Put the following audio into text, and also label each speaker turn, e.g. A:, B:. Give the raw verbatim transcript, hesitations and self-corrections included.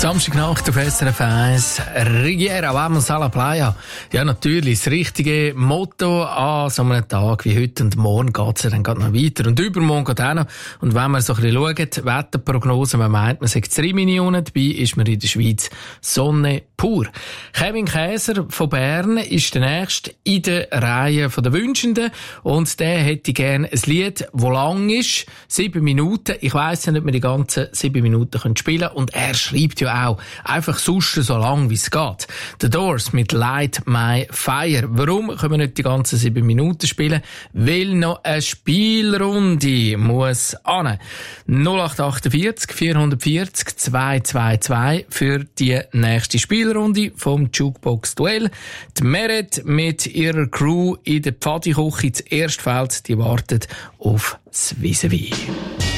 A: Samstagnacht auf S R F eins, Riviera, vamos a la playa. Ja, natürlich, das richtige Motto an so einem Tag wie heute. Und morgen geht's ja dann gerade noch weiter. Und übermorgen geht auch noch. Und wenn man so ein bisschen schaut, Wetterprognose, man meint, man sagt drei Millionen, dabei ist man in der Schweiz Sonne pur. Kevin Käser von Bern ist der Nächste in der Reihe der Wünschenden. Und der hätte gerne ein Lied, das lang ist, sieben Minuten. Ich weiss ja nicht, ob wir die ganzen sieben Minuten spielen können. Und er schreibt ja auch einfach sonst so lang, wie es geht. The Doors mit Light My Fire. Warum können wir nicht die ganzen sieben Minuten spielen? Weil noch eine Spielrunde muss an. null acht achtundvierzig vierhundertvierzig zweihundertzweiundzwanzig für die nächste Spielrunde vom Jukebox Duell. Die Meret mit ihrer Crew in der Pfadiküche, das erste Feld, die wartet auf das Vis-à-vis.